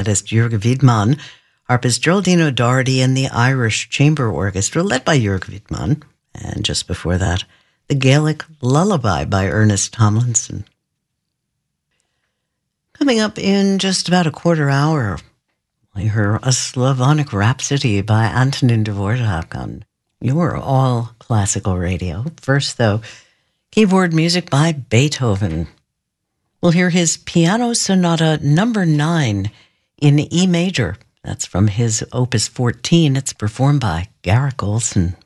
trumpetist Jörg Wiedmann, harpist Geraldine O'Doherty, and the Irish Chamber Orchestra led by Jörg Wiedmann. And just before that, the Gaelic Lullaby by Ernest Tomlinson. Coming up in just about a quarter hour, we hear a Slavonic Rhapsody by Antonin Dvorak on your All Classical Radio. First, though, keyboard music by Beethoven. We'll hear his Piano Sonata number 9 in E major. That's from his Opus 14. It's performed by Garrick Olson.